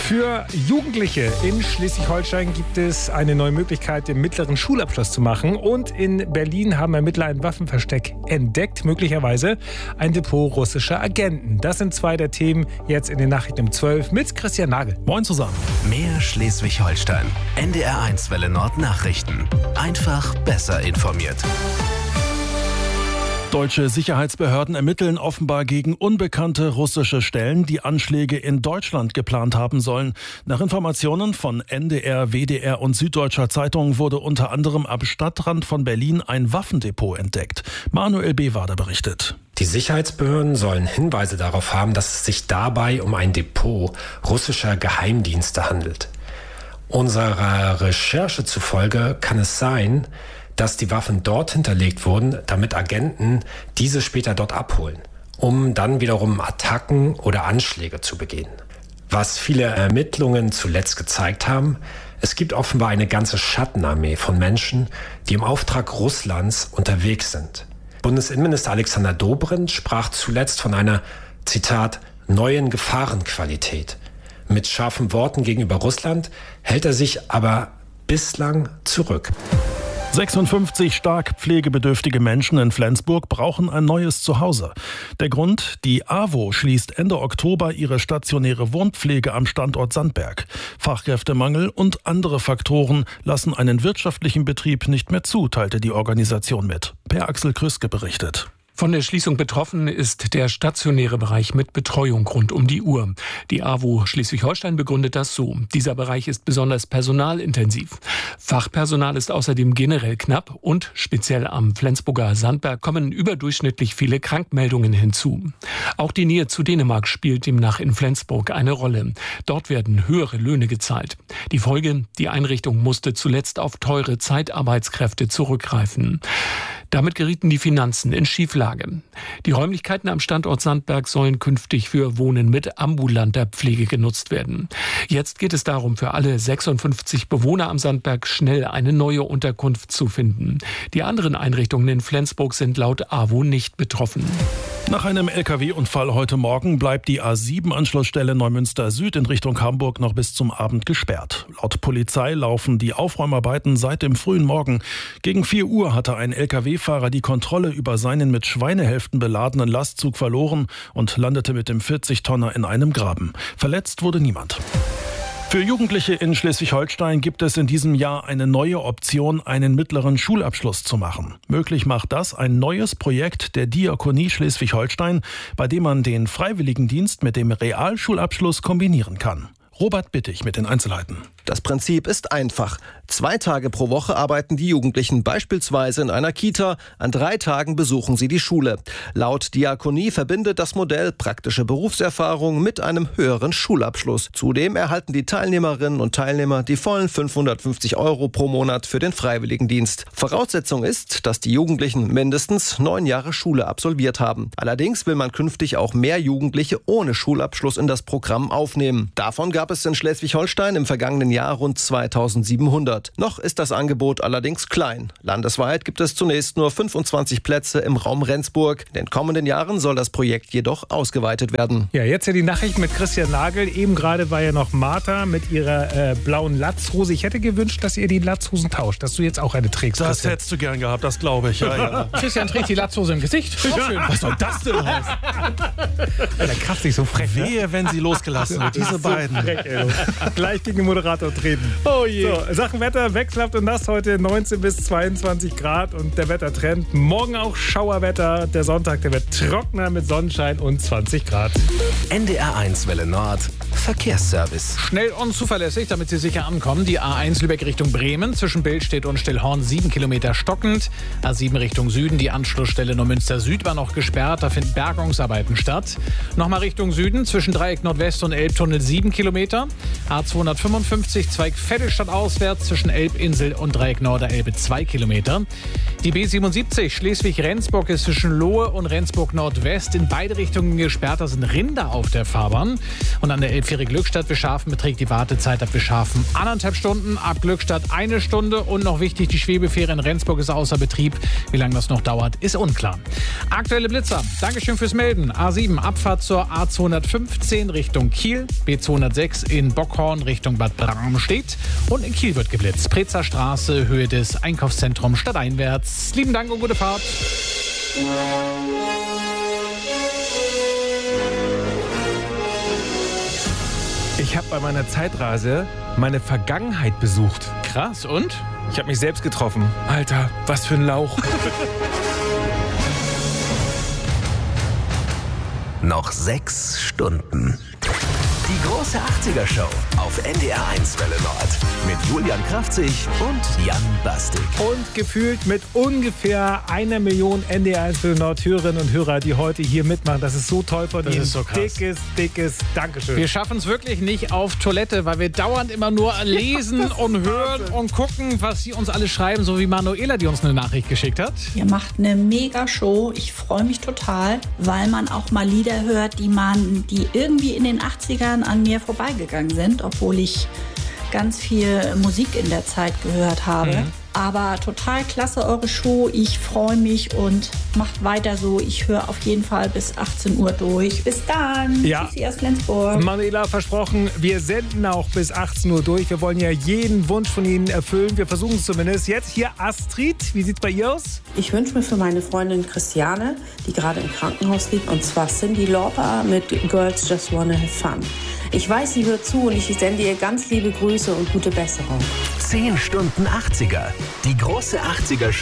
Für Jugendliche in Schleswig-Holstein gibt es eine neue Möglichkeit, den mittleren Schulabschluss zu machen. Und in Berlin haben Ermittler ein Waffenversteck entdeckt, möglicherweise ein Depot russischer Agenten. Das sind zwei der Themen jetzt in den Nachrichten um 12 mit Christian Nagel. Moin zusammen. Mehr Schleswig-Holstein. NDR1 Welle Nord Nachrichten. Einfach besser informiert. Deutsche Sicherheitsbehörden ermitteln offenbar gegen unbekannte russische Stellen, die Anschläge in Deutschland geplant haben sollen. Nach Informationen von NDR, WDR und Süddeutscher Zeitung wurde unter anderem am Stadtrand von Berlin ein Waffendepot entdeckt. Manuel Bewader berichtet. Die Sicherheitsbehörden sollen Hinweise darauf haben, dass es sich dabei um ein Depot russischer Geheimdienste handelt. Unserer Recherche zufolge kann es sein, dass die Waffen dort hinterlegt wurden, damit Agenten diese später dort abholen, um dann wiederum Attacken oder Anschläge zu begehen. Was viele Ermittlungen zuletzt gezeigt haben, es gibt offenbar eine ganze Schattenarmee von Menschen, die im Auftrag Russlands unterwegs sind. Bundesinnenminister Alexander Dobrindt sprach zuletzt von einer, Zitat, neuen Gefahrenqualität. Mit scharfen Worten gegenüber Russland hält er sich aber bislang zurück. 56 stark pflegebedürftige Menschen in Flensburg brauchen ein neues Zuhause. Der Grund? Die AWO schließt Ende Oktober ihre stationäre Wohnpflege am Standort Sandberg. Fachkräftemangel und andere Faktoren lassen einen wirtschaftlichen Betrieb nicht mehr zu, teilte die Organisation mit. Per Axel Krüske berichtet. Von der Schließung betroffen ist der stationäre Bereich mit Betreuung rund um die Uhr. Die AWO Schleswig-Holstein begründet das so. Dieser Bereich ist besonders personalintensiv. Fachpersonal ist außerdem generell knapp und speziell am Flensburger Sandberg kommen überdurchschnittlich viele Krankmeldungen hinzu. Auch die Nähe zu Dänemark spielt demnach in Flensburg eine Rolle. Dort werden höhere Löhne gezahlt. Die Folge: Die Einrichtung musste zuletzt auf teure Zeitarbeitskräfte zurückgreifen. Damit gerieten die Finanzen in Schieflage. Die Räumlichkeiten am Standort Sandberg sollen künftig für Wohnen mit ambulanter Pflege genutzt werden. Jetzt geht es darum, für alle 56 Bewohner am Sandberg schnell eine neue Unterkunft zu finden. Die anderen Einrichtungen in Flensburg sind laut AWO nicht betroffen. Nach einem LKW-Unfall heute Morgen bleibt die A7-Anschlussstelle Neumünster Süd in Richtung Hamburg noch bis zum Abend gesperrt. Laut Polizei laufen die Aufräumarbeiten seit dem frühen Morgen. Gegen 4 Uhr hatte ein LKW-Fahrer die Kontrolle über seinen mit Schweinehälften beladenen Lastzug verloren und landete mit dem 40-Tonner in einem Graben. Verletzt wurde niemand. Für Jugendliche in Schleswig-Holstein gibt es in diesem Jahr eine neue Option, einen mittleren Schulabschluss zu machen. Möglich macht das ein neues Projekt der Diakonie Schleswig-Holstein, bei dem man den Freiwilligendienst mit dem Realschulabschluss kombinieren kann. Robert Bittig mit den Einzelheiten. Das Prinzip ist einfach. 2 Tage pro Woche arbeiten die Jugendlichen beispielsweise in einer Kita. An 3 Tagen besuchen sie die Schule. Laut Diakonie verbindet das Modell praktische Berufserfahrung mit einem höheren Schulabschluss. Zudem erhalten die Teilnehmerinnen und Teilnehmer die vollen 550 € pro Monat für den Freiwilligendienst. Voraussetzung ist, dass die Jugendlichen mindestens 9 Jahre Schule absolviert haben. Allerdings will man künftig auch mehr Jugendliche ohne Schulabschluss in das Programm aufnehmen. Davon gab es in Schleswig-Holstein im vergangenen Jahr rund 2700. Noch ist das Angebot allerdings klein. Landesweit gibt es zunächst nur 25 Plätze im Raum Rendsburg. In den kommenden Jahren soll das Projekt jedoch ausgeweitet werden. Ja, jetzt ja die Nachricht mit Christian Nagel. Eben gerade war ja noch Martha mit ihrer blauen Latzhose. Ich hätte gewünscht, dass ihr die Latzhosen tauscht, dass du jetzt auch eine trägst. Das Christian. hättest du gern gehabt, das glaube ich. Ja. Christian trägt die Latzhose im Gesicht. Auch schön. Was soll das denn heißen? Alter, krass, nicht so frech. Wehe, wenn sie losgelassen wird, diese beiden. Frech, gleich gegen den Moderator treten. Oh je. So, Sachen Wetter, wechselhaft und nass heute 19 bis 22 Grad und der Wettertrend. Morgen auch Schauerwetter. Der Sonntag, der wird trockener mit Sonnenschein und 20 Grad. NDR1 Welle Nord Verkehrsservice. Schnell und zuverlässig, damit Sie sicher ankommen. Die A1 Lübeck Richtung Bremen zwischen Billstedt und Stillhorn 7 Kilometer stockend. A7 Richtung Süden, die Anschlussstelle Neumünster Süd war noch gesperrt. Da finden Bergungsarbeiten statt. Nochmal Richtung Süden zwischen Dreieck Nordwest und Elbtunnel 7 Kilometer. A255 B55 Zweig-Vettelstadt auswärts zwischen Elbinsel und Dreieck Norderelbe 2 Kilometer. Die B77 Schleswig-Rendsburg ist zwischen Lohe und Rendsburg Nordwest in beide Richtungen gesperrt. Da sind Rinder auf der Fahrbahn. Und an der Elbfähre Glückstadt Wischhafen beträgt die Wartezeit ab Wischhafen 1,5 Stunden, ab Glückstadt 1 Stunde. Und noch wichtig, die Schwebefähre in Rendsburg ist außer Betrieb. Wie lange das noch dauert, ist unklar. Aktuelle Blitzer. Dankeschön fürs Melden. A7 Abfahrt zur A215 Richtung Kiel. B206 in Bockhorn Richtung Bad Bramstedt. Und in Kiel wird geblitzt. Prezer Straße, Höhe des Einkaufszentrums stadteinwärts. Lieben Dank und gute Fahrt. Ich habe bei meiner Zeitreise meine Vergangenheit besucht. Krass, und? Ich habe mich selbst getroffen. Alter, was für ein Lauch. Noch 6 Stunden. Die große 80er-Show auf NDR1 Welle Nord. Mit Julian Kraftzig und Jan Bastik. Und gefühlt mit ungefähr 1 Million NDR1 Welle Nord Hörerinnen und Hörer, die heute hier mitmachen. Das ist so toll von Ihnen. Das ist so krass. Dickes Dankeschön. Wir schaffen es wirklich nicht auf Toilette, weil wir dauernd immer nur lesen und hören und gucken, was Sie uns alle schreiben, so wie Manuela, die uns eine Nachricht geschickt hat. Ihr macht eine mega Show. Ich freue mich total, weil man auch mal Lieder hört, die irgendwie in den 80ern an mir vorbeigegangen sind, obwohl ich ganz viel Musik in der Zeit gehört habe. Aber total klasse eure Show. Ich freue mich und macht weiter so. Ich höre auf jeden Fall bis 18 Uhr durch. Bis dann. Ja. Tschüssi aus Flensburg. Manuela, versprochen, wir senden auch bis 18 Uhr durch. Wir wollen ja jeden Wunsch von Ihnen erfüllen. Wir versuchen es zumindest. Jetzt hier Astrid. Wie sieht es bei ihr aus? Ich wünsche mir für meine Freundin Christiane, die gerade im Krankenhaus liegt, und zwar Cyndi Lauper mit Girls Just Wanna Have Fun. Ich weiß, sie hört zu und ich sende ihr ganz liebe Grüße und gute Besserung. 10 Stunden 80er. Die große 80er-Show.